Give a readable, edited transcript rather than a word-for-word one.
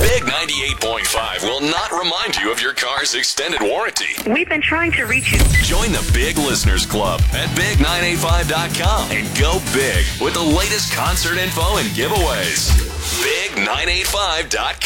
Big 98.5 will not remind you of your car's extended warranty. We've been trying to reach you. Join the Big Listeners Club at Big985.com and go big with the latest concert info and giveaways. Big985.com.